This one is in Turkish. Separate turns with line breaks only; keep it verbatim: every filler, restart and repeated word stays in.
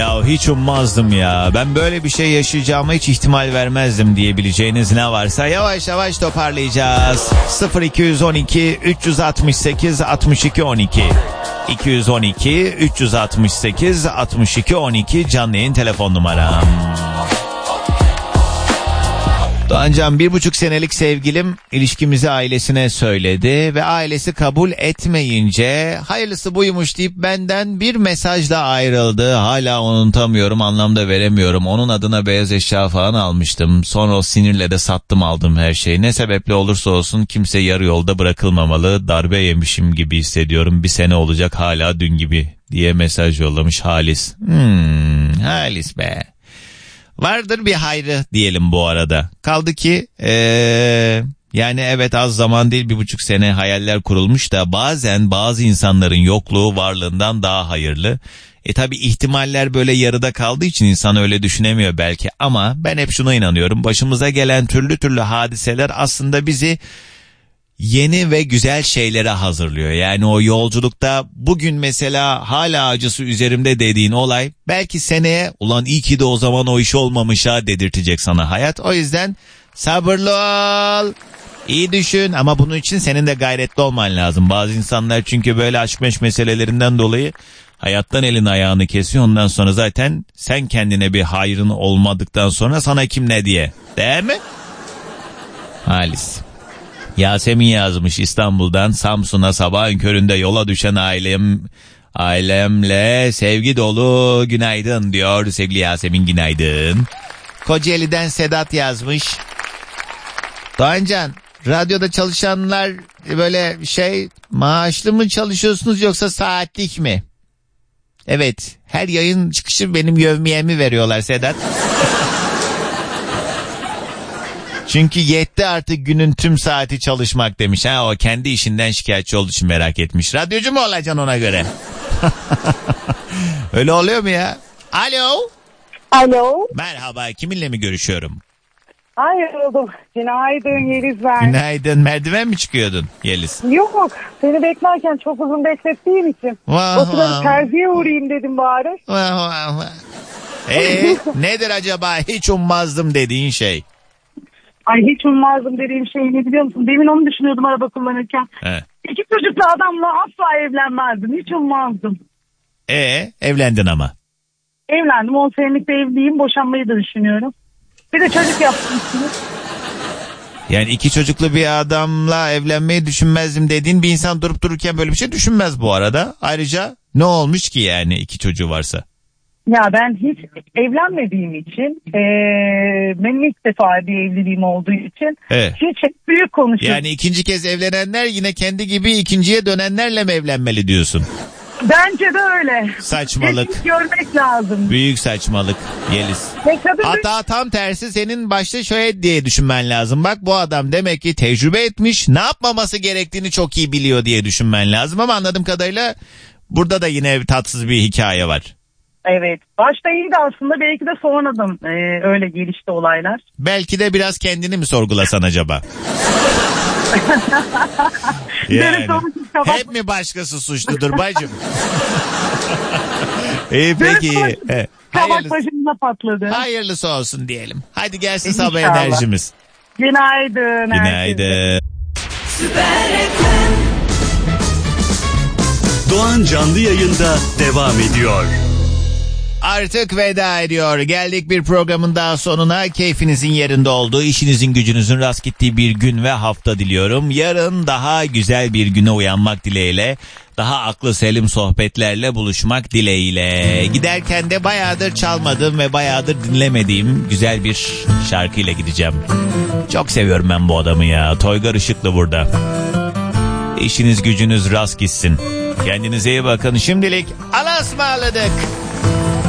Ya hiç ummazdım ya. Ben böyle bir şey yaşayacağıma hiç ihtimal vermezdim diyebileceğiniz ne varsa yavaş yavaş toparlayacağız. sıfır iki on iki üç altı sekiz altmış iki on iki iki yüz on iki üç altı sekiz altmış iki on iki canlı yayın telefon numaram. Doğancan bir buçuk senelik sevgilim ilişkimizi ailesine söyledi ve ailesi kabul etmeyince hayırlısı buymuş deyip benden bir mesajla ayrıldı. Hala unutamıyorum, anlamda veremiyorum. Onun adına beyaz eşya falan almıştım. Sonra o sinirle de sattım, aldım her şeyi. Ne sebeple olursa olsun kimse yarı yolda bırakılmamalı. Darbe yemişim gibi hissediyorum. Bir sene olacak hala dün gibi diye mesaj yollamış Halis. Hmm, Halis be. Vardır bir hayrı diyelim bu arada. Kaldı ki ee, yani evet az zaman değil, bir buçuk sene hayaller kurulmuş da bazen bazı insanların yokluğu varlığından daha hayırlı. E tabi ihtimaller böyle yarıda kaldığı için insan öyle düşünemiyor belki, ama ben hep şuna inanıyorum. Başımıza gelen türlü türlü hadiseler aslında bizi yeni ve güzel şeylere hazırlıyor. Yani o yolculukta bugün mesela hala acısı üzerimde dediğin olay belki seneye ulan iyi ki de o zaman o iş olmamış ha dedirtecek sana hayat. O yüzden sabırlı ol, iyi düşün, ama bunun için senin de gayretli olman lazım. Bazı insanlar çünkü böyle aşk meşk meselelerinden dolayı hayattan elini ayağını kesiyor. Ondan sonra zaten sen kendine bir hayrın olmadıktan sonra sana kim ne diye, değil mi? Halis. Yasemin yazmış İstanbul'dan. Samsun'a sabahın köründe yola düşen ailem ailemle sevgi dolu günaydın diyor. Sevgili Yasemin, günaydın. Kocaeli'den Sedat yazmış. Doğancan, radyoda çalışanlar böyle şey maaşlı mı çalışıyorsunuz yoksa saatlik mi? Evet, her yayın çıkışı benim yevmiyemi veriyorlar Sedat. Çünkü yetti artık günün tüm saati çalışmak demiş. Ha, o kendi işinden şikayetçi olduğu için merak etmiş. Radyocu mu olacaksın ona göre? Öyle oluyor mu ya? Alo.
Alo.
Merhaba, kiminle mi görüşüyorum?
Hayır oğlum. Günaydın Yeliz ben.
Günaydın. Merdiven mi çıkıyordun Yeliz?
Yok. Seni beklerken çok uzun beklettiğim için.
Vah,
o sırada
vah.
terziye uğrayayım dedim bari.
Vah, vah, vah. Ee, nedir acaba hiç ummazdım dediğin şey?
Ay hiç ummazdım dediğim şey ne biliyor musun? Demin onu düşünüyordum araba kullanırken.
He.
İki çocuklu adamla asla evlenmezdim. Hiç ummazdım.
Ee, evlendin ama.
Evlendim. on senelik de evliyim. Boşanmayı da düşünüyorum. Bir de çocuk yaptım.
Yani iki çocuklu bir adamla evlenmeyi düşünmezdim dediğin bir insan durup dururken böyle bir şey düşünmez bu arada. Ayrıca ne olmuş ki yani iki çocuğu varsa?
Ya ben hiç evlenmediğim için ee, benim ilk defa bir evliliğim olduğu için
evet.
Hiç büyük konuşuyorum.
Yani ikinci kez evlenenler yine kendi gibi ikinciye dönenlerle mi evlenmeli diyorsun?
Bence de öyle.
Saçmalık.
Kesin görmek lazım.
Büyük saçmalık Yeliz. Hatta tam tersi, senin başta şöyle diye düşünmen lazım. Bak bu adam demek ki tecrübe etmiş, ne yapmaması gerektiğini çok iyi biliyor diye düşünmen lazım. Ama anladığım kadarıyla burada da yine tatsız bir hikaye var.
Evet. Başta iyiydi aslında. Belki de sonradan e, öyle gelişti olaylar.
Belki de biraz kendini mi sorgulasan acaba? Yani hep mi başkası suçludur bacım? İyi peki.
Kabak başımda patladı.
Hayırlısı olsun diyelim. Hadi gelsin sabah enerjimiz.
Günaydın.
Günaydın.
Doğan canlı yayında devam ediyor.
Artık veda ediyor. Geldik bir programın daha sonuna. Keyfinizin yerinde olduğu, işinizin gücünüzün rast gittiği bir gün ve hafta diliyorum. Yarın daha güzel bir güne uyanmak dileğiyle, daha aklı selim sohbetlerle buluşmak dileğiyle. Giderken de bayağıdır çalmadığım ve bayağıdır dinlemediğim güzel bir şarkıyla gideceğim. Çok seviyorum ben bu adamı ya. Toygar Işıklı burada. İşiniz gücünüz rast gitsin. Kendinize iyi bakın. Şimdilik Allah'a ısmarladık.